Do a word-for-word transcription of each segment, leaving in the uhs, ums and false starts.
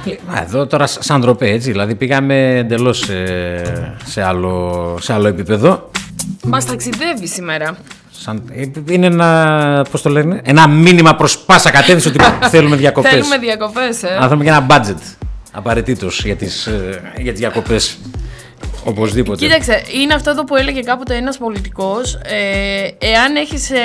Εδώ τώρα σαν ντροπέ, έτσι. Δηλαδή πήγαμε εντελώς σε, σε, άλλο, σε άλλο επίπεδο. Μας ταξιδεύει σήμερα. Σαν, είναι ένα, πώς το λένε, ένα μήνυμα προς πάσα κατεύθυνση ότι θέλουμε διακοπές. Θέλουμε διακοπές, ε. Αν θέλουμε και ένα budget απαραίτητος για τις, για τις διακοπές. Οπωσδήποτε. Κοίταξε, είναι αυτό εδώ που έλεγε κάποτε ένας πολιτικός. Ε, εάν έχεις, ε,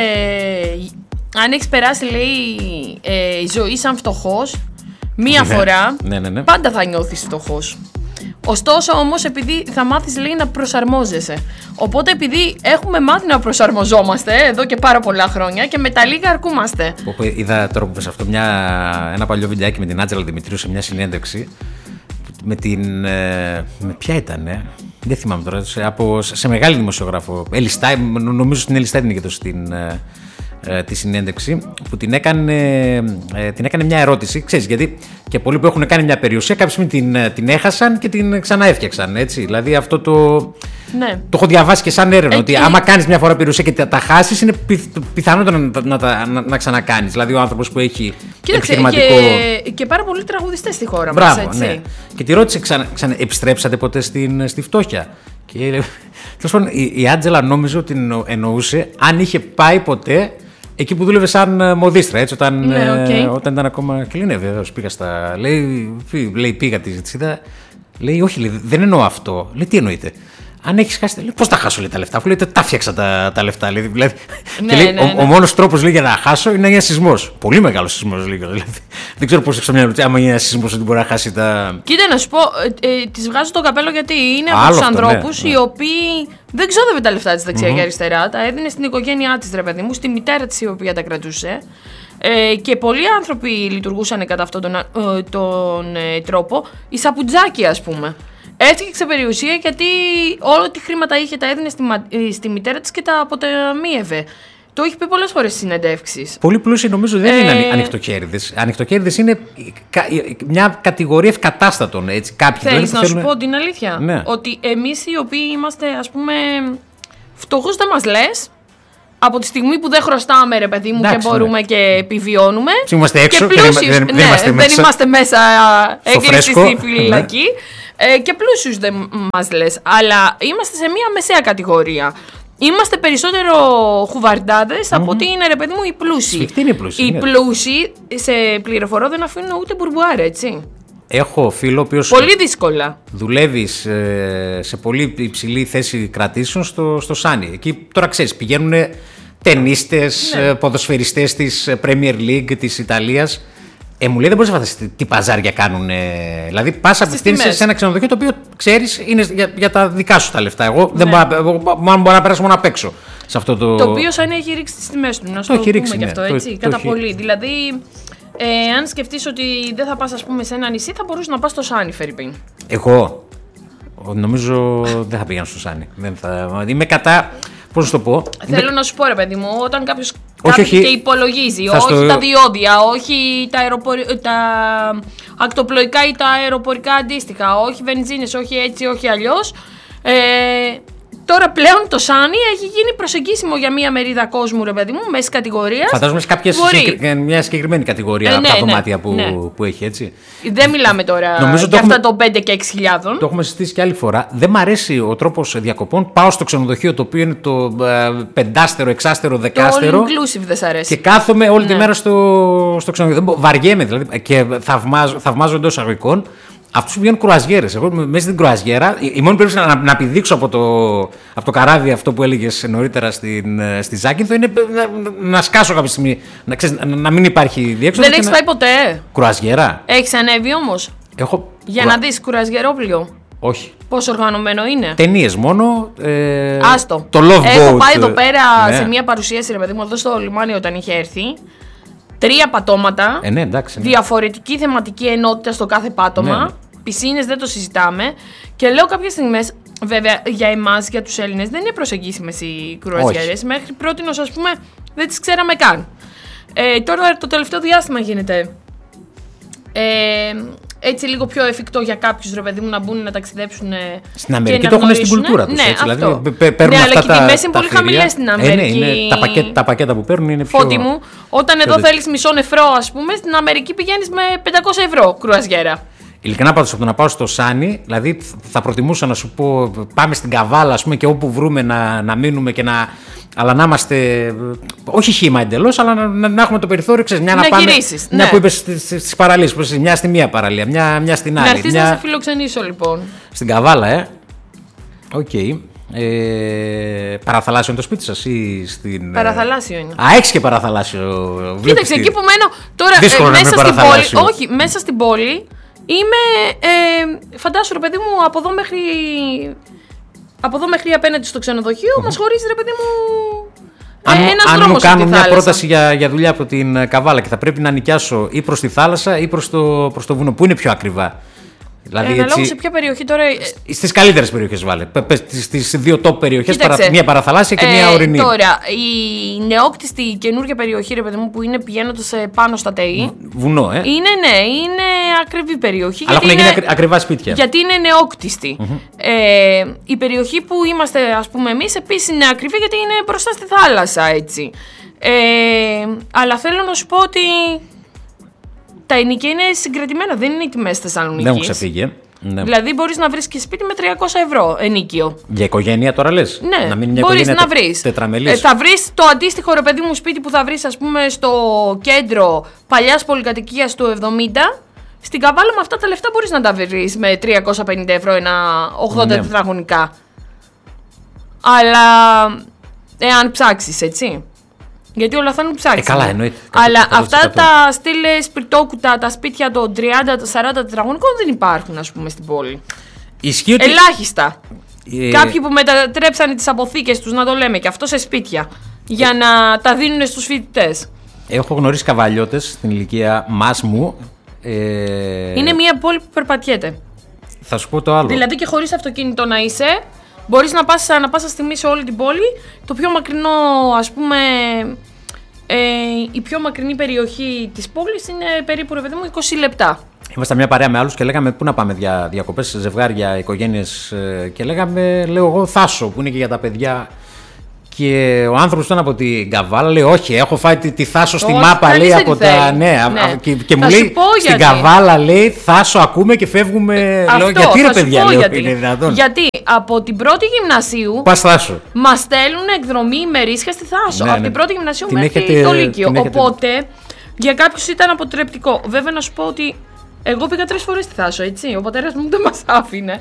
αν έχεις περάσει, λέει, ε, η ζωή σαν φτωχός μία ναι, φορά, ναι, ναι, ναι. πάντα θα νιώθεις φτωχός. Ωστόσο όμως, επειδή θα μάθεις, λέει, να προσαρμόζεσαι. Οπότε επειδή έχουμε μάθει να προσαρμοζόμαστε εδώ και πάρα πολλά χρόνια και με τα λίγα αρκούμαστε. Όπου είδα τώρα που πες αυτό μια, ένα παλιό βιντεάκι με την Άντζελα Δημητρίου σε μια συνέντευξη. Με την. Με ποια ήτανε, δεν θυμάμαι τώρα. Σε, από, σε μεγάλη δημοσιογράφο. Ελιστάι, νομίζω στην Ελιστάι την είχε στην ε, τη συνέντευξη. Που την έκανε, ε, την έκανε μια ερώτηση. Ξέρεις, γιατί και πολλοί που έχουν κάνει μια περιουσία κάποια στιγμή την, την έχασαν και την ξαναέφτιαξαν. Έτσι. Δηλαδή αυτό το. Ναι. Το έχω διαβάσει και σαν έρευνα. Εκεί... Ότι άμα κάνεις μια φορά περιουσία και τα, τα χάσεις, είναι πιθ, πιθανότερο να, να, να, να, να ξανακάνεις. Δηλαδή ο άνθρωπος που έχει. Κοίταξε, επιχειρηματικό. Και, και πάρα πολλοί τραγουδιστές στη χώρα Μπράβο, μας. Έτσι. Ναι. Και τη ρώτησε, ξανα, ξανα, επιστρέψατε ποτέ στην, στη φτώχεια. Και τέλος πάντων, η, η Άντζελα νόμιζε ότι εννοούσε αν είχε πάει ποτέ εκεί που δούλευε σαν μοδίστρα. Έτσι, όταν, ναι, okay. ε, όταν ήταν ακόμα. Και λέει, ναι, βεβαίως πήγα στα. Λέει, λέει πήγα τη είδα. Λέει, όχι, λέει, δεν εννοώ αυτό. Λέει, τι εννοείται. Αν έχει χάσει. Πώς τα χάσω, λέει, τα λεφτά. Αφού λέει, τα φτιάξα τα, τα λεφτά. Λέει, δηλαδή, ναι, και λέει, ναι, ο, ναι. ο μόνος τρόπος για να χάσω είναι ένα σεισμός. Πολύ μεγάλο σεισμός. Δηλαδή. Δεν ξέρω πώς έχει μια άμα είναι ένα σεισμός ότι μπορεί να χάσει τα. Κοίτα, να σου πω, ε, ε, τη βγάζω το καπέλο γιατί είναι από Άλλο τους αυτό, ανθρώπους ναι, οι ναι. οποίοι δεν ξόδευε τα λεφτά της δεξιά Mm-hmm. και αριστερά. Τα έδινε στην οικογένειά της, ρε παιδί μου, στη μητέρα της η οποία τα κρατούσε. Ε, και πολλοί άνθρωποι λειτουργούσαν κατά αυτόν τον, ε, τον ε, τρόπο. Η Σαπουτζάκη, ας πούμε. Έφτιαξε περιουσία γιατί όλα τη χρήματα είχε, τα έδινε στη, στη μητέρα της και τα αποταμίευε. Το έχει πει πολλές φορές στις συνεντεύξεις. Πολλοί πλούσιοι νομίζω δεν ε... είναι ανοιχτοκέρδες. Ανοιχτοκέρδες είναι μια κατηγορία ευκατάστατων. Έτσι, κάποιοι Θέλεις να θέλουν... σου πω την αλήθεια. Ναι. Ότι εμείς οι οποίοι είμαστε, ας πούμε, φτωχούς δεν μας λες. Από τη στιγμή που δεν χρωστάμε, ρε παιδί μου, εντάξει, και μπορούμε ναι. και επιβιώνουμε. Είμαστε έξω, και πλούσιους, δεν, δεν, ναι, δεν, είμαστε δεν είμαστε μέσα έκλειστοι στη φυλακή. Ναι. Ε, και πλούσιους δεν μας λες. Αλλά είμαστε σε μια μεσαία κατηγορία. Είμαστε περισσότερο χουβαρντάδες mm-hmm. από ότι είναι, ρε παιδί μου, οι πλούσιοι. Σφιχτή είναι οι πλούσιοι. Οι ναι. πλούσιοι, σε πληροφορώ, δεν αφήνουν ούτε μπουρμπουάρ, έτσι. Έχω φίλο ο οποίος πολύ δύσκολα. δουλεύει σε, σε πολύ υψηλή θέση κρατήσεων στο, στο Σάνι. Εκεί τώρα ξέρεις, πηγαίνουν τενίστες, ναι. ποδοσφαιριστές της Premier League της Ιταλίας. Ε, μου λέει δεν μπορείς να φανταστείς τι παζάρια κάνουν. Δηλαδή πας απευθύνεσαι σε ένα ξενοδοχείο το οποίο ξέρεις είναι για, για τα δικά σου τα λεφτά. Εγώ ναι. δεν μπορώ, μπορώ, μπορώ να περάσω μόνο απ' έξω. Σε αυτό το... το οποίο σαν έχει ρίξει τις τιμές του. Να σου το, το πούμε ρίξει, και αυτό, ναι. έτσι, το, κατά το πολύ. Έχει... Δηλαδή, ε, αν σκεφτείς ότι δεν θα πας, ας πούμε, σε ένα νησί, θα μπορούσε να πας στο Σάνι, Φερρυπίν. Εγώ νομίζω δεν θα πήγαινα στο Σάνι. Δεν θα... Είμαι κατά. Πώς να σου το πω. Θέλω Είμαι... να σου πω, ρε παιδί μου, όταν κάποιος όχι, όχι, και υπολογίζει, όχι στο... τα διόδια, όχι τα, αεροπορι... τα ακτοπλοϊκά ή τα αεροπορικά αντίστοιχα, όχι βενζίνες, όχι έτσι, όχι αλλιώς. Ε, τώρα πλέον το Σάνι έχει γίνει προσεγγίσιμο για μια μερίδα κόσμου, ρε παιδί μου, μέση κατηγορία. Φαντάζομαι σε κάποια συγκεκρι... μια συγκεκριμένη κατηγορία ε, ναι, από τα ναι, δωμάτια που, ναι. που έχει, έτσι. Δεν μιλάμε τώρα νομίζω για το αυτά έχουμε... των πέντε και έξι χιλιάδων. Το έχουμε συζητήσει και άλλη φορά. Δεν μ' αρέσει ο τρόπος διακοπών. Πάω στο ξενοδοχείο το οποίο είναι το ε, πεντάστερο, εξάστερο, δεκάστερο. Το all inclusive δεν σ' αρέσει. Και κάθομαι όλη ναι. τη μέρα στο, στο ξενοδοχείο. Βαριέμαι δηλαδή. Και θαυμάζω, θαυμάζω εντός εισαγωγικών αυτούς που βγαίνουν κρουαζιέρες. Εγώ μέσα στην κρουαζιέρα, η μόνη περίπτωση να, να πηδήξω από το, από το καράβι αυτό που έλεγες νωρίτερα στην, στη Ζάκυνθο είναι να, να σκάσω κάποια στιγμή. Να, ξέρεις, να, να μην υπάρχει διέξοδο. Δεν έχεις πάει να... ποτέ. Κρουαζιέρα. Έχεις ανέβει όμως. Έχω... Για Κουρα... να δεις κουραζιερόπλιο. Όχι. Πόσο οργανωμένο είναι. Ταινίες μόνο. Ε, Άστο. Το Love Boat. Έχω πάει εδώ πέρα ναι. σε μια παρουσίαση, ρε παιδί μου, εδώ στο λιμάνι όταν είχε έρθει. Τρία πατώματα. Ε, ναι, εντάξει, ναι. Διαφορετική θεματική ενότητα στο κάθε πάτωμα. Ναι. Πισίνες δεν το συζητάμε. Και λέω κάποιες στιγμές, βέβαια για εμάς, για τους Έλληνες, δεν είναι προσεγγίσιμες οι κρουαζιέρες. Μέχρι πρότινος, ας πούμε, δεν τις ξέραμε καν. Ε, τώρα το τελευταίο διάστημα γίνεται. Ε, έτσι λίγο πιο εφικτό για κάποιους, ρε παιδί μου, να μπουν να ταξιδέψουν. Στην Αμερική το έχουν στην κουλτούρα τους. Ναι, έτσι, αυτό. Δηλαδή, παίρνουν ναι, αυτά αλλά και οι τιμές είναι τα πολύ χαμηλές στην Αμερική. Ε, ναι, είναι, τα, πακέτα, τα πακέτα που παίρνουν είναι πιο... Φώτη μου, όταν εδώ θέλεις μισό νεφρό, ας πούμε, στην Αμερική πηγαίνεις με πεντακόσια ευρώ κρουαζιέρα. Ειλικρινά πάντως από το να πάω στο Σάνι, δηλαδή θα προτιμούσα να σου πω πάμε στην Καβάλα, ας πούμε, και όπου βρούμε να, να μείνουμε και να. Αλλά να είμαστε. Όχι χύμα εντελώς, αλλά να, να, να έχουμε το περιθώριο, ξέρεις, μια να, να πάμε. Γυρίσεις, μια ναι. που είπες στις παραλίες, μια στη μία παραλία, μια, μια στην άλλη. Να έρθεις μια... να σε φιλοξενήσω, λοιπόν. Στην Καβάλα, ε. Οκ. Okay. Ε, παραθαλάσσιο είναι το σπίτι σας ή στην. Παραθαλάσσιο είναι. Α, έχεις και παραθαλάσσιο. Κοίταξε, εκεί που μένω τώρα. Δύσκολο ε, να μέσα είναι στην παραθαλάσσιο. πόλη. Όχι, μέσα στην πόλη είμαι. Ε, φαντάσου, ρε παιδί μου, από εδώ μέχρι. Από εδώ μέχρι απέναντι στο ξενοδοχείο mm-hmm. μας χωρίζει, ρε παιδί μου. Αν, ε, ένας αν δρόμος μου κάνουν μια θάλασσα. πρόταση για, για δουλειά από την Καβάλα και θα πρέπει να νοικιάσω ή προς τη θάλασσα ή προς το, προς το βουνό, που είναι πιο ακριβά. Δηλαδή, ε, έτσι, σε ποια περιοχή τώρα. Στις καλύτερες περιοχές βάλε. Στις δύο top περιοχές, παρα, μία παραθαλάσσια και ε, μία ορεινή. Τώρα, η νεόκτιστη καινούργια περιοχή, ρε παιδί μου, που είναι πηγαίνοντας πάνω στα ΤΕΗ. Βουνό, ε. Είναι, ναι, είναι ακριβή περιοχή. Αλλά έχουν γίνει ακρι, ακριβά σπίτια. Γιατί είναι νεόκτιστη. Mm-hmm. Ε, η περιοχή που είμαστε, ας πούμε, εμείς επίσης είναι ακριβή γιατί είναι μπροστά στη θάλασσα, έτσι. Ε, αλλά θέλω να σου πω ότι. Τα ενοικία είναι συγκρατημένα, δεν είναι οι τιμές Θεσσαλονίκης. Δεν μου ξεφύγει. Ναι. Δηλαδή μπορείς να βρεις και σπίτι με τριακόσια ευρώ ενίκιο. Για οικογένεια τώρα λες. Ναι, να μην μια μπορείς οικογένεια να βρεις. Τετραμελής. Ε, θα βρεις το αντίστοιχο, ρε παιδί μου, σπίτι που θα βρεις, ας πούμε, στο κέντρο παλιάς πολυκατοικίας του εβδομήντα. Στην Καβάλα με αυτά τα λεφτά μπορείς να τα βρεις με τριακόσια πενήντα ευρώ ένα ογδόντα ναι. τετραγωνικά. Αλλά εάν ψάξεις, έτσι. Γιατί όλα θα είναι ψάξιμο. Ε, καλά, εννοείται. Αλλά αυτά τα στήλε σπιρτόκουτα, τα σπίτια των τριάντα σαράντα τετραγωνικών δεν υπάρχουν, ας πούμε, στην πόλη. Ισχύει ότι... Ελάχιστα. Ε... Κάποιοι που μετατρέψανε τις αποθήκες τους, να το λέμε, και αυτό σε σπίτια, για να τα δίνουν στους φοιτητές. Έχω γνωρίσει καβαλιώτες στην ηλικία μας μου. Ε... Είναι μια πόλη που περπατιέται. Θα σου πω το άλλο. Δηλαδή και χωρίς αυτοκίνητο να είσαι, μπορείς να πας ανά πάσα στιγμή σε όλη την πόλη. Το πιο μακρινό, ας πούμε, ε, η πιο μακρινή περιοχή της πόλης είναι περίπου, ρε παιδί μου, είκοσι λεπτά. Ήμασταν μια παρέα με άλλους και λέγαμε πού να πάμε δια, διακοπές σε ζευγάρια, οικογένειες, και λέγαμε, λέω εγώ, Θάσο, που είναι και για τα παιδιά. Και ο άνθρωπος ήταν από την Καβάλα, λέει: όχι, έχω φάει τη, τη Θάσο στη μάπα, λέει, από τα. Ναι, ναι. Και, και μου λέει: στην Καβάλα, λέει, Θάσο, ακούμε και φεύγουμε. Αυτό, λέω, γιατί ρε παιδιά, λέω, γιατί. είναι δυνατόν. Γιατί από την πρώτη γυμνασίου. Πας Θάσο. Μας στέλνουν εκδρομή ημερήσια στη Θάσο. Ναι, από ναι. την πρώτη γυμνασίου την μέχρι έχετε, το Λύκειο. Οπότε έχετε... για κάποιους ήταν αποτρεπτικό. Βέβαια, να σου πω ότι εγώ πήγα τρεις φορές στη Θάσο, έτσι. Ο πατέρας μου δεν μας άφηνε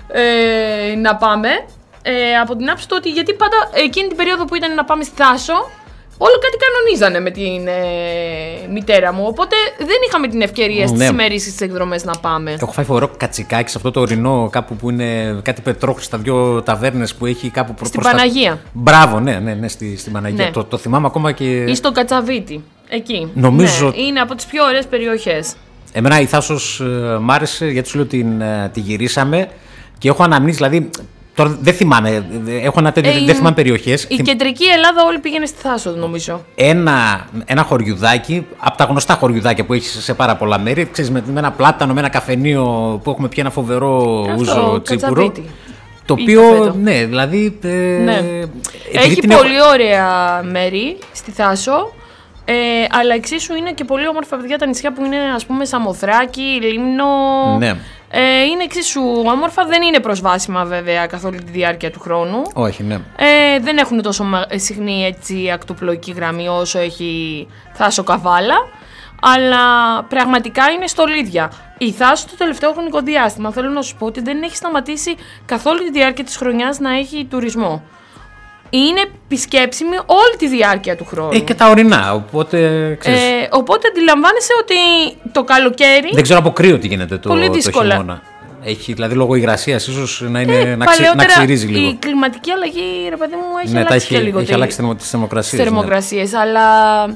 ε, να πάμε. Ε, από την άψη του ότι γιατί πάντα εκείνη την περίοδο που ήταν να πάμε στη Θάσο, όλο κάτι κανονίζανε με την ε, μητέρα μου. Οπότε δεν είχαμε την ευκαιρία ναι. στις ημερήσεις τις εκδρομές να πάμε. Έχω φάει φοβερό κατσικάκι σε αυτό το ορεινό, κάπου που είναι κάτι πετρόχρηστα, δύο ταβέρνες που έχει κάπου προ, στην Παναγία. Τα... Μπράβο, ναι, ναι, ναι, στη, στην Παναγία. Ναι. Το, το θυμάμαι ακόμα και. Ή στο Κατσαβίτι. Εκεί. Νομίζω. Ναι, είναι από τις πιο ωραίες περιοχές. Εμένα η Θάσος ε, μ' άρεσε γιατί σου λέω την, ε, τη γυρίσαμε και έχω αναμνήσει, δηλαδή. Τώρα δεν θυμάμαι, έχω ένα τέτοιο, ε, δεν θυμάμαι περιοχές. Η κεντρική Ελλάδα όλη πήγαινε στη Θάσο, νομίζω. Ένα, ένα χωριουδάκι, από τα γνωστά χωριουδάκια που έχει σε πάρα πολλά μέρη, ξέρεις, με, με ένα πλάτανο, με ένα καφενείο που έχουμε πια ένα φοβερό αυτό, ούζο τσίπουρο. Το οποίο, ναι, δηλαδή... Ε, ναι. Έχει πολύ έχω... ωραία μέρη στη Θάσο. Ε, αλλά εξίσου είναι και πολύ όμορφα παιδιά τα νησιά που είναι, ας πούμε, Σαμοθράκη, Λίμνο. Ναι. Ε, είναι εξίσου όμορφα, δεν είναι προσβάσιμα βέβαια καθ' όλη τη διάρκεια του χρόνου. Όχι, ναι. Ε, δεν έχουν τόσο συχνή έτσι ακτοπλοϊκή γραμμή όσο έχει Θάσο Καβάλα. Αλλά πραγματικά είναι στολίδια. Η Θάσο το τελευταίο χρονικό διάστημα, θέλω να σου πω ότι δεν έχει σταματήσει καθ' όλη τη διάρκεια της χρονιάς να έχει τουρισμό. Είναι επισκέψιμη όλη τη διάρκεια του χρόνου. Έχει και τα ορεινά, οπότε ξέρεις. Ε, οπότε αντιλαμβάνεσαι ότι το καλοκαίρι. Δεν ξέρω από κρύο τι γίνεται το, το χειμώνα. Έχει δηλαδή λόγω υγρασίας ίσως να, είναι, ε, να, ξε, να ξυρίζει λίγο. Η κλιματική αλλαγή, ρε παιδί μου, έχει ναι, αλλάξει έχει, και λίγο. Έχει αλλάξει τις θερμοκρασίες. θερμοκρασίες ναι. Αλλά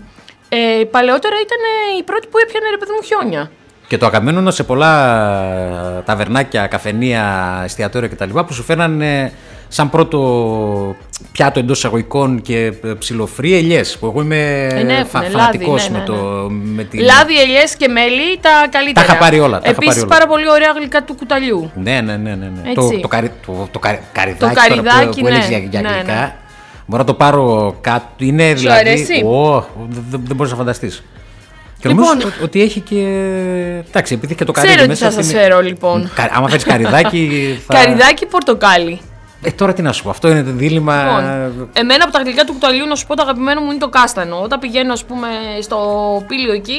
ε, παλαιότερα ήταν η πρώτη που έπιανε, ρε παιδί μου, χιόνια. Και το αγαπημένο σε πολλά ταβερνάκια, καφενεία, εστιατόρια κτλ. Που σου φέρνανε σαν πρώτο πιάτο εντός εισαγωγικών και ψιλοφρύ ελιές. Που εγώ είμαι ε, ναι, φα, φανατικός ναι, ναι, ναι. με το. Με την... Λάδι, ελιές και μέλι, τα καλύτερα. Τα είχα πάρει όλα. Επίσης πάρα πολύ ωραία γλυκά του κουταλιού. Ναι, ναι, ναι. ναι, ναι. Το, το, καρι, το, το, καρι, καριδάκι, το καριδάκι που, που ναι, έλεγες για, για ναι, γλυκά. Ναι. Μπορώ να το πάρω κάτω. Είναι σου δηλαδή. Oh, δεν, δεν μπορείς να φανταστείς. Και νομίζω λοιπόν, ότι έχει και. Εντάξει, επειδή και το καρύδι. Ξέρω τι θα σας φέρω λοιπόν. Κα... Άμα φέρεις καρυδάκι. Θα... Καρυδάκι πορτοκάλι. Ε, τώρα τι να σου πω, αυτό είναι το δίλημμα. Λοιπόν, εμένα από τα γλυκά του κουταλιού, να σου πω, το αγαπημένο μου είναι το κάστανο. Όταν πηγαίνω, ας πούμε, στο πήλιο εκεί,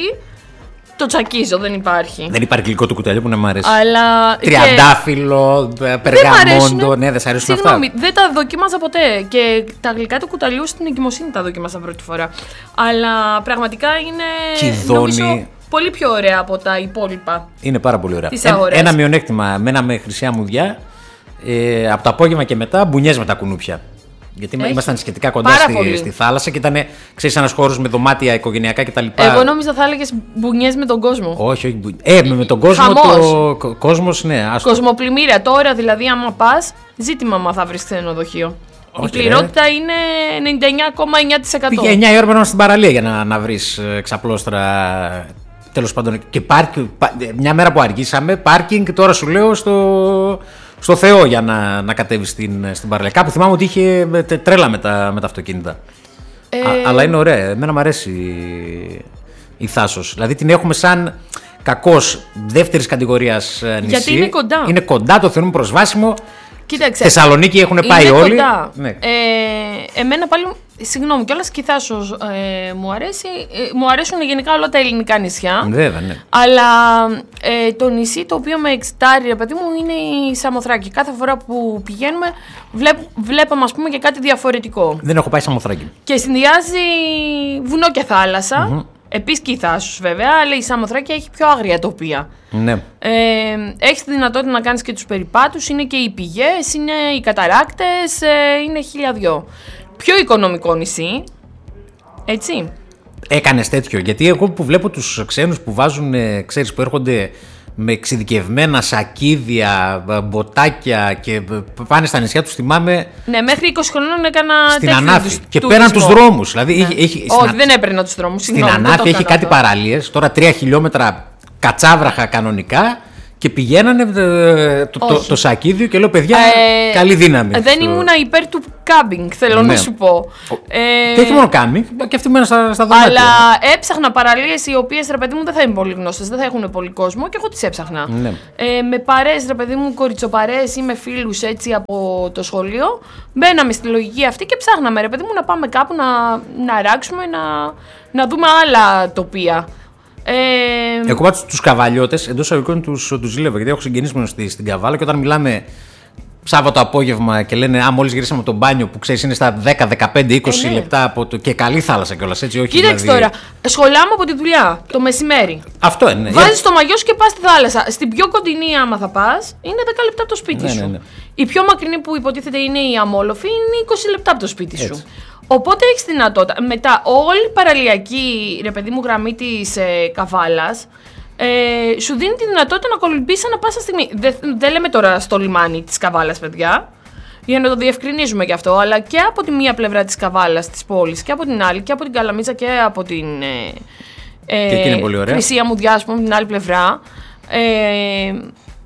το τσακίζω, δεν υπάρχει. Δεν υπάρχει γλυκό του κουταλιού που να μ' αρέσει. Αλλά... Τριαντάφυλλο, περγαμόντο, ναι, δεν σ' αρέσουν αυτά. Συγγνώμη, δεν τα δοκίμαζα ποτέ. Και τα γλυκά του κουταλιού στην εγκυμοσύνη τα δοκίμασα πρώτη φορά. Αλλά πραγματικά είναι. Κιδώνει. Νομίζω, πολύ πιο ωραία από τα υπόλοιπα. Είναι πάρα πολύ ωραία. Ε, ένα μειονέκτημα, μέναμε χρυσή αμμουδιά. Ε, από το απόγευμα και μετά μπουνιές με τα κουνούπια. Γιατί Έχει. ήμασταν σχετικά κοντά στη, στη θάλασσα και ήταν, ξέρεις, ένας χώρος με δωμάτια οικογενειακά κτλ. Εγώ νόμιζα θα έλεγες μπουνιές με τον κόσμο. Όχι, όχι. Μπου... Ε, με, με τον κόσμο. Χαμός. Το κόσμος, ναι. Άστο. Κοσμοπλημμύρια. Τώρα δηλαδή, άμα πας, ζήτημα μα θα βρεις ξενοδοχείο. Όχι, η πληρότητα ρε. είναι ενενήντα εννιά κόμμα εννιά τοις εκατό. Πήγε εννιά η ώρα πάνω στην παραλία για να, να βρεις εξαπλώστρα. Τέλος πάντων. Και πάρκ, μια μέρα που αργήσαμε, πάρκινγκ τώρα σου λέω στο. Στο Θεό για να, να κατέβει στην, στην παραλία. Κάπου θυμάμαι ότι είχε τρέλα με τα, με τα αυτοκίνητα. Ε... Α, αλλά είναι ωραία. Εμένα μου αρέσει η, η Θάσος. Δηλαδή την έχουμε σαν κακός δεύτερης κατηγορίας νησί. Γιατί είναι κοντά. Είναι κοντά, το θεωρούμε προσβάσιμο. Κοίταξε. Θεσσαλονίκη έχουν πάει είναι όλοι. Κοντά. Ναι. Ε, εμένα πάλι. Συγγνώμη, κιόλας και η Θάσος ε, μου αρέσει. Ε, μου αρέσουν γενικά όλα τα ελληνικά νησιά. Βέβαια, ναι. Αλλά ε, το νησί το οποίο με εξητάρει, ρε παιδί μου, είναι η Σαμοθράκη. Κάθε φορά που πηγαίνουμε, βλέπ, βλέπαμε, ας πούμε, και κάτι διαφορετικό. Δεν έχω πάει Σαμοθράκη. Και συνδυάζει βουνό και θάλασσα. Mm-hmm. Επίσης και η Θάσος, βέβαια, αλλά η Σαμοθράκη έχει πιο άγρια τοπία. Ναι. Ε, έχεις τη δυνατότητα να κάνεις και τους περιπάτους, είναι και οι πηγές, είναι οι καταράκτες, ε, είναι χίλια δυο. Πιο οικονομικό νησί, έτσι. Έκανες τέτοιο, γιατί εγώ που βλέπω τους ξένους που βάζουν, ξέρεις, που έρχονται με εξειδικευμένα σακίδια, μποτάκια και πάνε στα νησιά τους, θυμάμαι. Ναι, μέχρι είκοσι χρονών έκανα στην Ανάφη και πέραν τους δρόμους. Δηλαδή, ναι. έχει, έχει, Όχι, στην... δεν έπαιρνα τους δρόμους. Στην Ανάφη έχει κάτι παραλίες, τώρα τρία χιλιόμετρα κατσάβραχα κανονικά. Και πηγαίνανε το, το, το, το σακίδιο και λέω, παιδιά, ε, καλή δύναμη. Δεν στο... ήμουνα υπέρ του κάμπινγκ, θέλω ναι. να σου πω. Ε, και όχι μόνο κάμπινγκ, και αυτοί μένουν στα, στα δωμάτια. Αλλά έψαχνα παραλίες οι οποίες, ρε παιδί μου, δεν θα είναι πολύ γνώστες, δεν θα έχουν πολύ κόσμο και εγώ τις έψαχνα. Ναι. Ε, με παρέες, ρε παιδί μου, κοριτσοπαρέες ή με φίλους έτσι από το σχολείο, μπαίναμε στη λογική αυτή και ψάχναμε, ρε παιδί μου, να πάμε κάπου να, να ράξουμε, να, να δούμε άλλα τοπία. Ε... Εγώ πάω τους καβαλιώτες, εντός αγωγικών τους, τους ζήλευα, γιατί έχω συγγενείς μου στη, στην Καβάλα και όταν μιλάμε Σάββατο απόγευμα και λένε «Α, μόλις γυρίσαμε από το μπάνιο που ξέρεις είναι στα δέκα, δεκαπέντε, είκοσι ε, ναι. λεπτά από το... και καλή θάλασσα κιόλας, έτσι, όχι Κοίταξε δηλαδή... τώρα, σχολάμε από τη δουλειά το μεσημέρι. Αυτό είναι. Βάζεις για... το μαγιό σου και πας στη θάλασσα. Στην πιο κοντινή, άμα θα πας, είναι δέκα λεπτά από το σπίτι ναι, σου. Ναι, ναι. Η πιο μακρινή που υποτίθεται είναι η Αμόλοφη είναι είκοσι λεπτά από το σπίτι έτσι. σου. Οπότε έχεις δυνατότητα. Μετά, όλη η παραλιακή, ρε παιδί μου, γραμμή της ε, Καβάλας ε, σου δίνει τη δυνατότητα να κολυμπήσεις ανά πάσα στιγμή. Δεν δε λέμε τώρα στο λιμάνι της Καβάλας, παιδιά, για να το διευκρινίζουμε και αυτό, αλλά και από τη μία πλευρά της Καβάλας, της πόλης, και από την άλλη, και από την Καλαμίτσα και από την ε, και είναι πολύ ωραία. Χρυσή Αμμουδιά, ας πούμε, την άλλη πλευρά. Ε,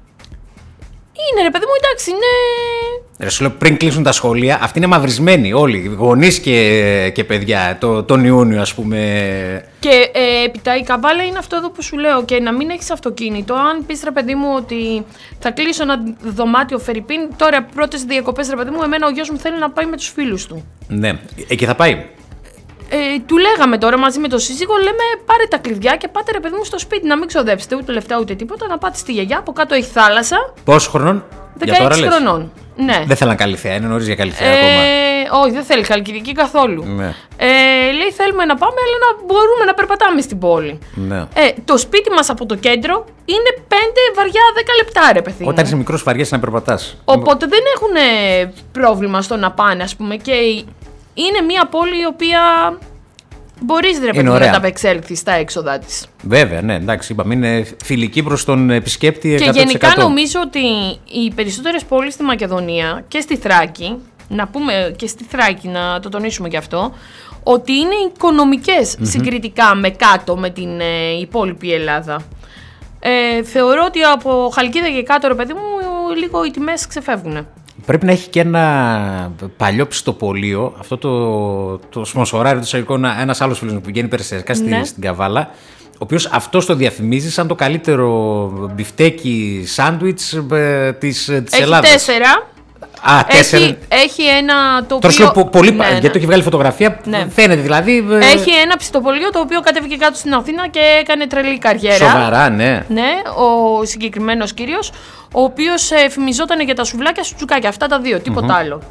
είναι, ρε παιδί μου, εντάξει, είναι... Ρε σου λέω, πριν κλείσουν τα σχολεία, αυτοί είναι μαυρισμένοι όλοι, γονείς και, και παιδιά, το, τον Ιούνιο, ας πούμε. Και ε, έπειτα η Καβάλα είναι αυτό εδώ που σου λέω, και να μην έχεις αυτοκίνητο. Αν πεις, ρε παιδί μου, ότι θα κλείσω ένα δωμάτιο Φερρυπίν, τώρα πρώτες διακοπές, ρε παιδί μου, εμένα ο γιος μου θέλει να πάει με τους φίλους του. Ναι, εκεί θα πάει. Ε, του λέγαμε τώρα μαζί με τον σύζυγο, λέμε πάρε τα κλειδιά και πάτε, ρε παιδί μου, στο σπίτι, να μην ξοδέψετε ούτε λεφτά ούτε τίποτα, να πάτε στη γιαγιά, από κάτω έχει θάλασσα. Πόσο χρονών? δεκαέξι χρονών. Ναι. Δεν θέλαν καλή θέα, είναι νωρίς για καλή θέα ε, ακόμα. Όχι, δεν θέλει χαλκιδική καθόλου. Ναι. Ε, λέει θέλουμε να πάμε, αλλά να μπορούμε να περπατάμε στην πόλη. Ναι. Ε, το σπίτι μας από το κέντρο είναι πέντε βαριά δέκα λεπτά, ρε παιδί. Όταν είσαι μικρός, βαριέσαι να περπατάς. Οπότε δεν έχουν πρόβλημα στο να πάνε, ας πούμε. Και είναι μια πόλη η οποία μπορείς, ρε παιδί, να ταπεξέλθεις στα έξοδα της. Βέβαια, ναι, εντάξει, είπαμε, είναι φιλική προς τον επισκέπτη εκατό τοις εκατό. Και γενικά νομίζω ότι οι περισσότερες πόλεις στη Μακεδονία και στη Θράκη, να πούμε και στη Θράκη, να το τονίσουμε και αυτό, ότι είναι οικονομικές mm-hmm. συγκριτικά με κάτω, με την ε, υπόλοιπη Ελλάδα. Ε, θεωρώ ότι από Χαλκίδα και κάτω, ρε παιδί μου, λίγο οι τιμές ξεφεύγουν. Πρέπει να έχει και ένα παλιό πιστοπολείο, αυτό το, το σπονσοράρει το εισαγωγικό, ένας άλλος φίλος που πηγαίνει περιστασιακά στη, ναι. στην Καβάλα. ο οποίος αυτός το διαφημίζει σαν το καλύτερο μπιφτέκι σάντουιτς ε, της, της Ελλάδας. Έχει τέσσερα. Α, τέσσερα. Έχει, έχει ένα το Τώρα οποίο... σου πολύ, ναι, γιατί ναι. το έχει βγάλει φωτογραφία, ναι. φαίνεται δηλαδή. Έχει ένα ψητοπολείο το οποίο κατέβηκε κάτω στην Αθήνα και έκανε τρελή καριέρα. Σοβαρά, ναι. Ναι, ο συγκεκριμένος κύριος, ο οποίος ε, φημιζόταν για τα σουβλάκια σου τσουκάκια, αυτά τα δύο, τίποτα mm-hmm. άλλο.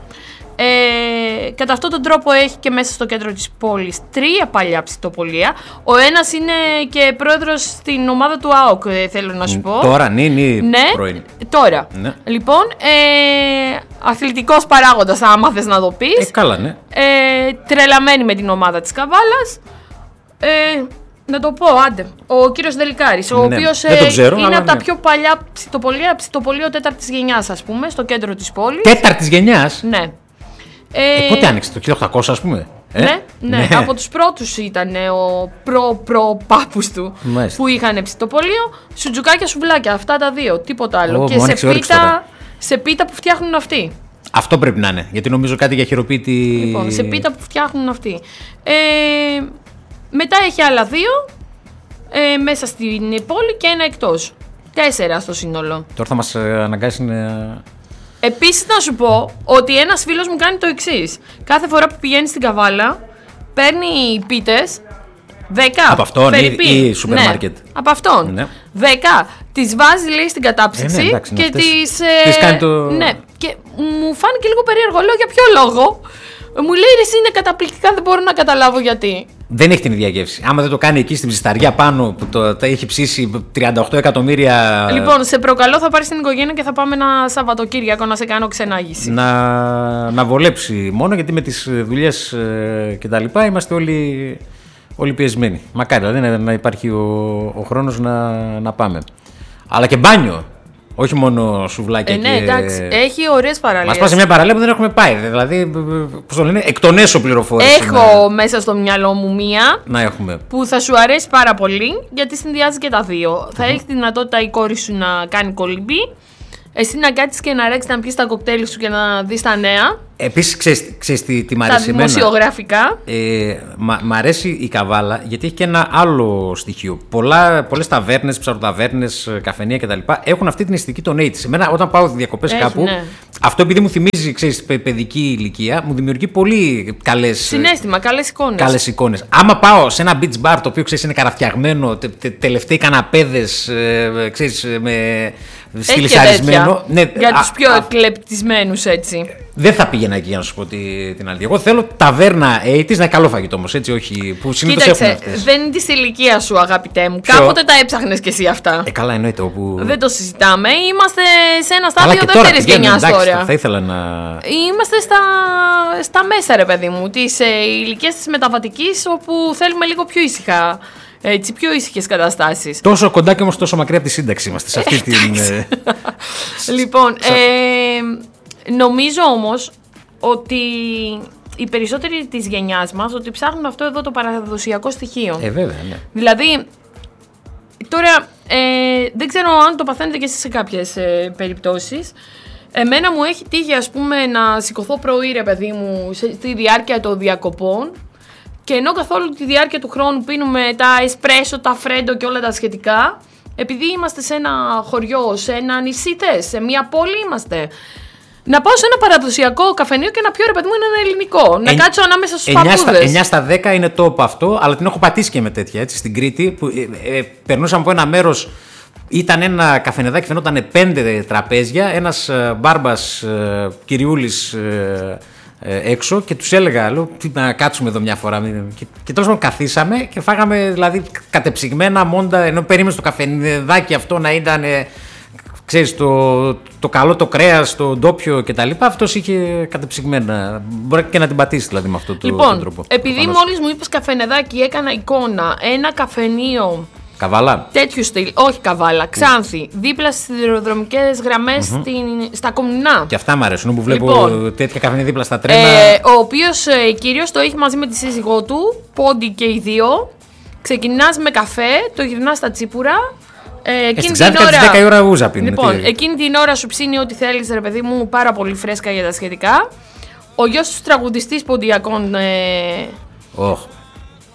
Ε, κατά αυτόν τον τρόπο έχει και μέσα στο κέντρο της πόλης τρία παλιά ψητοπολεία. Ο ένας είναι και πρόεδρος στην ομάδα του ΑΟΚ, θέλω να σου πω. Τώρα, ναι, ναι, ναι πρώην. Τώρα. Ναι. Λοιπόν, ε, αθλητικός παράγοντας, άμα θες να το πεις. Ε, καλά, ναι. Ε, τρελαμένη με την ομάδα της Καβάλας. Ε, να το πω, άντε. Ο κύριος Δελικάρης, ο ναι, οποίος ε, ξέρω, είναι από ναι. τα πιο παλιά ψητοπολεία, ψητοπολείο τέταρτης γενιάς, ας πούμε, στο κέντρο της πόλης. Τέταρτης γενιάς? Ναι. Ε, ε, πότε άνοιξε, το χίλια οκτακόσια ας πούμε? Ε? Ναι, ναι, ναι, από τους πρώτους ήταν ο προ-προ-πάπους του. Μάλιστα. Που είχαν ψητοπολείο, σουτζουκάκια, σουβλάκια, αυτά τα δύο, τίποτα άλλο. Oh, και σε πίτα, σε πίτα που φτιάχνουν αυτοί. Αυτό πρέπει να είναι, γιατί νομίζω κάτι για χειροποίητη... Λοιπόν, σε πίτα που φτιάχνουν αυτοί. Ε, μετά έχει άλλα δύο, ε, μέσα στην πόλη και ένα εκτός. Τέσσερα στο σύνολο. Τώρα θα μας αναγκάσει να... Επίσης να σου πω ότι ένας φίλος μου κάνει το εξής. Κάθε φορά που πηγαίνει στην Καβάλα, παίρνει πίτες, δέκα. Από αυτόν ή σούπερ μάρκετ? Ναι, από αυτόν. Ναι. δέκα. Τις βάζει, λέει, στην κατάψυξη ε, ναι, εντάξει, και αυτές. τις... Ε, τις κάνει το... Ναι, και μου φάνηκε λίγο περίεργο. Λέω, για ποιο λόγο? Μου λέει, εσύ είναι καταπληκτικά, δεν μπορώ να καταλάβω γιατί. Δεν έχει την ίδια γεύση. Άμα δεν το κάνει εκεί στην ψισταριά πάνω που το, το έχει ψήσει τριάντα οκτώ εκατομμύρια. Λοιπόν, σε προκαλώ, θα πάρεις την οικογένεια και θα πάμε ένα Σαββατοκύριακο να σε κάνω ξενάγηση. Να, να βολέψει μόνο, γιατί με τις δουλειές ε, και τα λοιπά είμαστε όλοι, όλοι πιεσμένοι. Μακάρι δηλαδή να, να υπάρχει ο, ο χρόνος να, να πάμε. Αλλά και μπάνιο. Όχι μόνο σουβλάκια ε, ναι, και... εντάξει, έχει ωραίες παραλίες. Μας πάει σε μια παραλία που δεν έχουμε πάει. Δηλαδή, πώς το λένε, εκ των έσω πληροφόρηση. Έχω να... μέσα στο μυαλό μου μία να έχουμε. Που θα σου αρέσει πάρα πολύ, γιατί συνδυάζει και τα δύο. Mm-hmm. Θα έχει τη δυνατότητα η κόρη σου να κάνει κολυμπή, εσύ να κάτσεις και να ρέξεις να πιεις τα κοκτέιλ σου και να δεις τα νέα. Επίσης, ξέρεις, ξέρεις τι, τι μ' αρέσει εμένα. Τα δημοσιογραφικά. Ε, μ' μ' αρέσει η Καβάλα γιατί έχει και ένα άλλο στοιχείο. Πολλά, πολλές ταβέρνες, ψαροταβέρνες, καφενεία κτλ. Έχουν αυτή την αισθητική των ογδόντα. Εμένα, όταν πάω διακοπές έχει, κάπου, ναι. Αυτό επειδή μου θυμίζει, ξέρεις, παιδική ηλικία, μου δημιουργεί πολύ καλές. Συναίσθημα, καλές εικόνες. Καλές εικόνες. Άμα πάω σε ένα beach bar το οποίο ξέρεις είναι καραφτιαγμένο, τε, τε, τελευταίοι καναπέδες, ε, ξέρεις, με στυλισαρισμένο. Ναι, για τους πιο εκλεπτισμένους έτσι. Δεν θα πήγαινα εκεί για να σου πω την άλλη. Εγώ θέλω ταβέρνα ογδόντα, να είναι καλό φαγητό όμως, έτσι, όχι που συνήθως έχουν αυτές. Δεν είναι της ηλικίας σου, αγαπητέ μου. Ποιο? Κάποτε τα έψαχνες κι εσύ αυτά. Ε, καλά, εννοείται. Όπου... Δεν το συζητάμε. Είμαστε σε ένα στάδιο δεύτερης γενιάς τώρα. Θα ήθελα να... Είμαστε στα, στα μέσα, ρε παιδί μου, της ε, ηλικίας της μεταβατικής, όπου θέλουμε λίγο πιο ήσυχα. Έτσι, πιο ήσυχες καταστάσεις. Τόσο κοντά και όμως τόσο μακριά από τη σύνταξη είμαστε σε αυτή την. Λοιπόν, ε, νομίζω όμως ότι οι περισσότεροι της γενιάς μας ότι ψάχνουν αυτό εδώ το παραδοσιακό στοιχείο. Ε, βέβαια, ναι. Δηλαδή, τώρα ε, δεν ξέρω αν το παθαίνετε και εσείς σε κάποιες ε, περιπτώσεις. Εμένα μου έχει τύχει, ας πούμε, να σηκωθώ πρωί, ρε παιδί μου, στη διάρκεια των διακοπών. Και ενώ καθ' όλη τη διάρκεια του χρόνου πίνουμε τα εσπρέσο, τα φρέντο και όλα τα σχετικά, επειδή είμαστε σε ένα χωριό, σε ένα νησί θες, σε μια πόλη είμαστε, να πάω σε ένα παραδοσιακό καφενείο και να πιω, ρε παιδί μου, ένα ελληνικό. Να ε, κάτσω ανάμεσα στους παππούδες. εννιά στα δέκα είναι top αυτό, αλλά την έχω πατήσει και με τέτοια, έτσι, στην Κρήτη, που ε, ε, περνούσαμε από ένα μέρος, ήταν ένα καφενεδάκι, φαινόταν πέντε τραπέζια, ένας ε, μπάρμπας ε, κυριούλης ε, έξω και τους έλεγα, λέω, να κάτσουμε εδώ μια φορά. Και, και τέλος πάντων καθίσαμε και φάγαμε δηλαδή κατεψυγμένα μόντα, ενώ περίμενε το καφενεδάκι αυτό να ήταν, ξέρεις, το, το καλό το κρέας, το ντόπιο κτλ. Αυτός είχε κατεψυγμένα. Μπορεί και να την πατήσει δηλαδή με αυτό το, λοιπόν, τον τρόπο. Επειδή μόλις μου είπες καφενεδάκι, έκανα εικόνα ένα καφενείο. Καβάλα. Τέτοιου στυλ, όχι Καβάλα, Ξάνθη. Mm. Δίπλα στις σιδηροδρομικές γραμμές mm-hmm. στα Κομνηνά. Και αυτά μου αρέσουν που βλέπω λοιπόν, τέτοια καφενεία δίπλα στα τρένα. Ε, ο οποίος ε, κυρίως το έχει μαζί με τη σύζυγό του, πόντι και οι δύο. Ξεκινάς με καφέ, το γυρνάς στα τσίπουρα. Ε, εκείνη την ώρα, τις δέκα η ώρα ούζα πίνει. Λοιπόν, τι... εκείνη την ώρα σου ψήνει ό,τι θέλεις, ρε παιδί μου, πάρα πολύ φρέσκα για τα σχετικά. Ο γιος του τραγουδιστής ποντιακών. Ε, oh.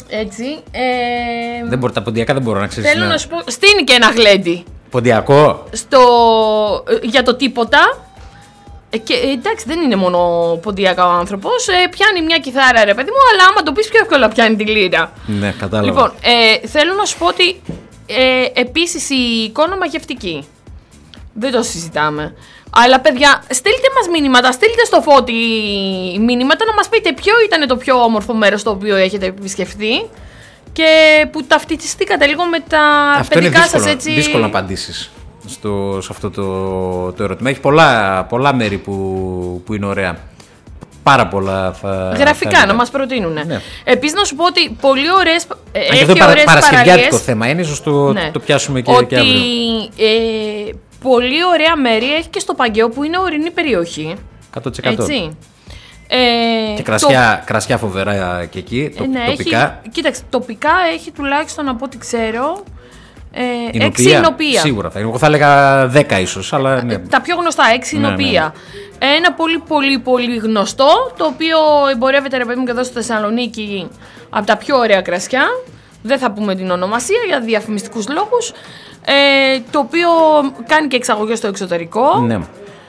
Έτσι. Ε, δεν μπορεί, τα ποντιακά δεν μπορώ να ξέρεις. Θέλω να... να σου πω. Στείνει και ένα γλέντι. Ποντιακό. Στο, για το τίποτα. Και εντάξει, δεν είναι μόνο ποντιακά ο άνθρωπος. Ε, πιάνει μια κιθάρα, ρε παιδί μου, αλλά άμα το πεις πιο εύκολα πιάνει τη λύρα. Ναι, κατάλαβα. Λοιπόν, ε, θέλω να σου πω ότι ε, επίσης η εικόνα μαγευτική. Δεν το συζητάμε. Αλλά παιδιά, στείλτε μας μηνύματα, στείλτε στο Φώτη μηνύματα να μας πείτε ποιο ήταν το πιο όμορφο μέρος το οποίο έχετε επισκεφθεί και που ταυτιστήκατε λίγο με τα αυτό παιδικά είναι δύσκολο, σας έτσι. Δύσκολο να απαντήσεις στο, σε αυτό το, το ερώτημα. Έχει πολλά, πολλά μέρη που, που είναι ωραία. Πάρα πολλά θα. Γραφικά θα να μας προτείνουν. Ναι. Επίσης να σου πω ότι πολύ ωραίες. Αν και αυτό είναι παρασκευιάτικο θέμα, είναι ίσως το, ναι. το πιάσουμε και, ότι, και αύριο. Ε, πολύ ωραία μέρη έχει και στο Παγκαίο που είναι ορεινή περιοχή. εκατό τοις εκατό. Έτσι. Ε, και κρασιά, το... κρασιά φοβερά και εκεί, το, ναι, τοπικά. Έχει, κοίταξε, τοπικά έχει τουλάχιστον από ό,τι ξέρω. Ε, έξι εινοπία. Σίγουρα θα είναι. Εγώ θα έλεγα δέκα ίσως. Αλλά ναι. Τα πιο γνωστά, έξι ναι, εινοπία. Ναι, ναι. Ένα πολύ πολύ πολύ γνωστό, το οποίο εμπορεύεται ρε παιδί μου και εδώ στη Θεσσαλονίκη από τα πιο ωραία κρασιά. Δεν θα πούμε την ονομασία για διαφημιστικούς λόγους. Ε, το οποίο κάνει και εξαγωγές στο εξωτερικό. Ναι.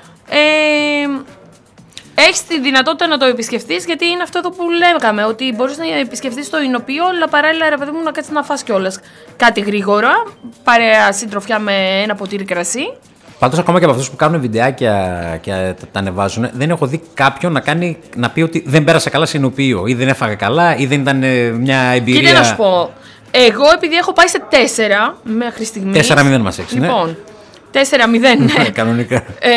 Ε, έχεις τη δυνατότητα να το επισκεφτείς, γιατί είναι αυτό το που λέγαμε, ότι μπορείς να επισκεφτείς το εινοπείο, αλλά παράλληλα ρε παιδί μου να κάτσεις να φας κιόλας κάτι γρήγορα, παρέα συντροφιά με ένα ποτήρι κρασί. Πάντως ακόμα και από αυτούς που κάνουν βιντεάκια και τα, τα ανεβάζουν, δεν έχω δει κάποιον να, κάνει, να πει ότι δεν πέρασα καλά σε εινοπείο ή δεν έφαγα καλά ή δεν ήταν μια εμπειρία. Κοίτα να σου πω, εγώ επειδή έχω πάει σε τέσσερα μέχρι στιγμής. τέσσερα μηδέν μας έξι, λοιπόν, ναι. τέσσερα μηδέν, ναι. Κανονικά.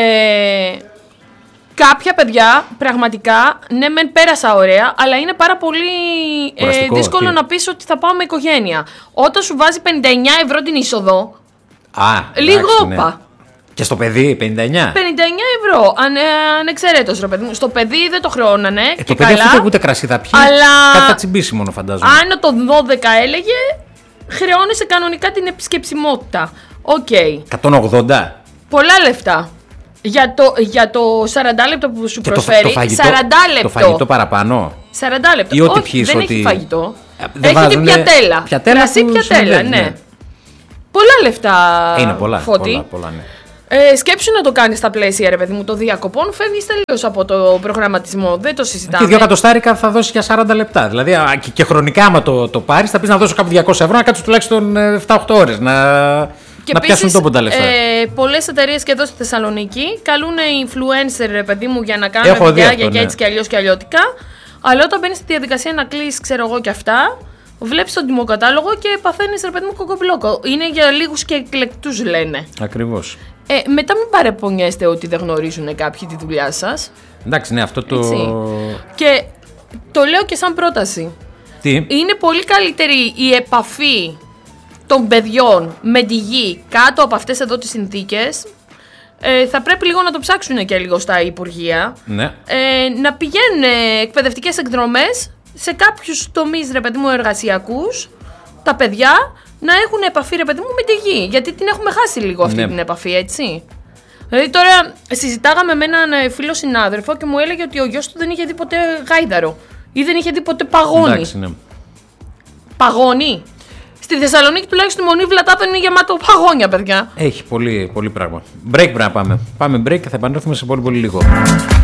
Ε, κάποια παιδιά πραγματικά, ναι μεν πέρασα ωραία, αλλά είναι πάρα πολύ ε, δύσκολο και... να πεις ότι θα πάω με οικογένεια. Όταν σου βάζει πενήντα εννιά ευρώ την είσοδο, Α, λίγο όπα. Ναι. Και στο παιδί πενήντα εννιά. πενήντα εννιά ευρώ, ανε, ανεξαιρέτως ρε παιδί μου. Στο παιδί δεν το χρεώνανε. Ε, και το παιδί αυτό ούτε κρασί θα πιει. Αλλά κάτι θα τσιμπήσει μόνο, φαντάζομαι. Αν το δώδεκα έλεγε, χρεώνεσαι κανονικά την επισκεψιμότητα. Οκ. Okay. εκατόν ογδόντα. Πολλά λεφτά. Για το, για το σαράντα λεπτό που σου και προσφέρει. Το, το φαγητό, σαράντα λεπτό. Το φαγητό παραπάνω. σαράντα λεπτό. Ή ό,τι όχι, πιείς, δεν ότι... έχει φαγητό. Δεν έχει την πιατέλα. Πιατέλα κρασί πιατέλα, ναι. ναι. Πολλά λεφτά. Είναι πολλά. Φώτη. πολλά, πολλά ναι. Ε, σκέψου να το κάνεις στα πλαίσια, ρε παιδί μου, των διακοπών. Φεύγεις τελείως από το προγραμματισμό. Δεν το συζητάμε. Και δύο εκατοστάρικα θα δώσει για σαράντα λεπτά. Δηλαδή, και, και χρονικά, άμα το, το πάρεις, θα πεις να δώσω κάπου διακόσια ευρώ να κάτσω τουλάχιστον επτά οχτώ ώρες. Να, και να πιάσουν τόπο τα λεφτά. Ε, πολλές εταιρείες και εδώ στη Θεσσαλονίκη καλούν influencer, ρε παιδί μου, για να κάνουν παιδιά για ναι. έτσι και αλλιώς και αλλιώτικα. Αλλά όταν μπαίνεις στη διαδικασία να κλείσεις, ξέρω εγώ και αυτά, βλέπεις τον τιμοκατάλογο και παθαίνεις, ρε παιδί μου, κοκομπλόκο. Είναι για λίγους και εκλεκτούς, λένε. Ακριβώς. Ε, μετά μην παρεπονιέστε ότι δεν γνωρίζουν κάποιοι τη δουλειά σας. Εντάξει, ναι, αυτό το. Έτσι. Και το λέω και σαν πρόταση. Τι? Είναι πολύ καλύτερη η επαφή των παιδιών με τη γη κάτω από αυτές εδώ τις συνθήκες. Ε, θα πρέπει λίγο να το ψάξουν και λίγο στα Υπουργεία. Ναι. Ε, να πηγαίνουν εκπαιδευτικές εκδρομές σε κάποιους τομείς, ρε παιδί μου, εργασιακούς, τα παιδιά να έχουν επαφή, ρε παιδί μου, με τη γη. Γιατί την έχουμε χάσει λίγο αυτή ναι. την επαφή, έτσι. Δηλαδή τώρα συζητάγαμε με έναν φίλο συνάδελφο και μου έλεγε ότι ο γιος του δεν είχε δει ποτέ γάιδαρο ή δεν είχε δει ποτέ παγόνι. Εντάξει, ναι. Παγόνι. Στη Θεσσαλονίκη τουλάχιστον η Μονή Βλατάδων είναι γεμάτο παγόνια, παιδιά. Έχει πολύ, πολύ πράγμα. Break πρέπει να πάμε. Πάμε break και θα επανέλθουμε σε πολύ πολύ λίγο.